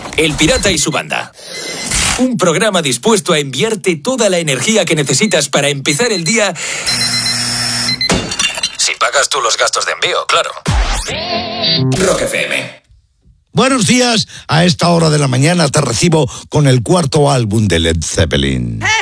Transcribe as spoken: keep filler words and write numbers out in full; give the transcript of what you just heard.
El Pirata y su banda. Un programa dispuesto a enviarte toda la energía que necesitas para empezar el día. Si pagas tú los gastos de envío, claro. Rock F M. Buenos días, a esta hora de la mañana te recibo con el cuarto álbum de Led Zeppelin.